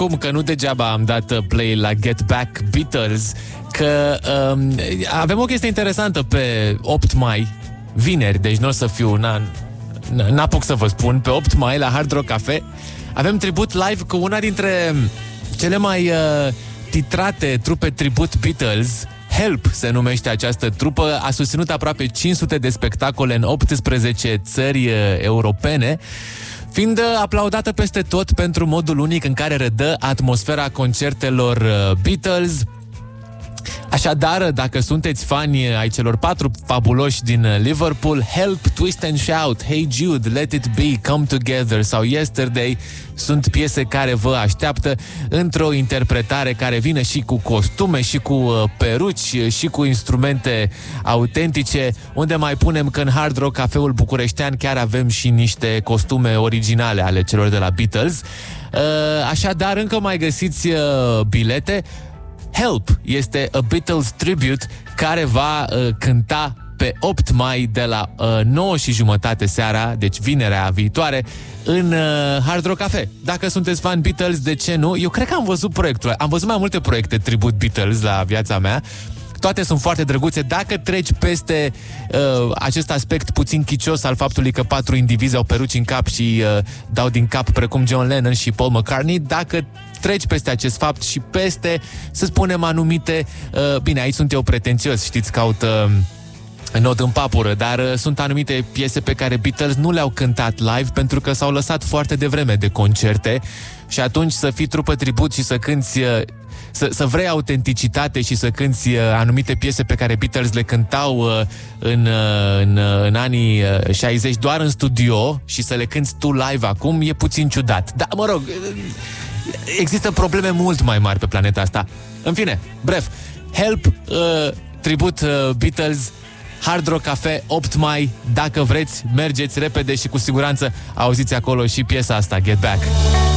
Cum că nu degeaba am dat play la Get Back Beatles, că avem o chestie interesantă pe 8 mai, vineri, deci nu o să fiu, n-apuc să vă spun, pe 8 mai la Hard Rock Cafe avem tribut live cu una dintre cele mai titrate trupe tribut Beatles. Help se numește această trupă, a susținut aproape 500 de spectacole în 18 țări europene, fiind aplaudată peste tot pentru modul unic în care redă atmosfera concertelor Beatles. Așadar, dacă sunteți fani ai celor 4 fabuloși din Liverpool, Help, Twist and Shout, Hey Jude, Let It Be, Come Together sau Yesterday sunt piese care vă așteaptă într-o interpretare care vine și cu costume, și cu peruci, și cu instrumente autentice, unde mai punem că în Hard Rock Cafeul bucureștean chiar avem și niște costume originale ale celor de la Beatles. Așadar, încă mai găsiți bilete. Help este a Beatles tribute care va cânta pe 8 mai de la 9:30 seara, deci vinerea viitoare, în Hard Rock Cafe. Dacă sunteți fan Beatles, de ce nu? Eu cred că am văzut proiectul. Am văzut mai multe proiecte tribut Beatles la viața mea. Toate sunt foarte drăguțe. Dacă treci peste acest aspect puțin chicios al faptului că 4 indivizi au peruci în cap și dau din cap precum John Lennon și Paul McCartney, dacă treci peste acest fapt și peste, să spunem, anumite... bine, aici sunt eu pretențios, știți, caut nod în papură, dar sunt anumite piese pe care Beatles nu le-au cântat live pentru că s-au lăsat foarte devreme de concerte și atunci să fii trupă tribut și să cânti... Să vrei autenticitate și să cânti anumite piese pe care Beatles le cântau în anii 60 doar în studio și să le cânti tu live acum e puțin ciudat. Dar, mă rog, există probleme mult mai mari pe planeta asta. În fine, bref, Help, tribut Beatles, Hard Rock Cafe, 8 mai. Dacă vreți, mergeți repede și cu siguranță auziți acolo și piesa asta, Get Back.